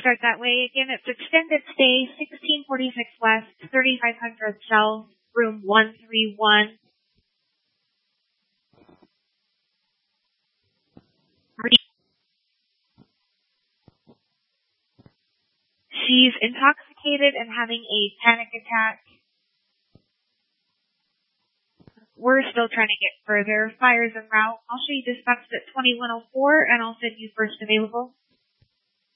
start that way. Again, it's extended stay, 1646 West, 3500 South, room 131. She's intoxicated and having a panic attack. We're still trying to get further. Fire's en route. I'll show you dispatched at 2104 and I'll send you first available.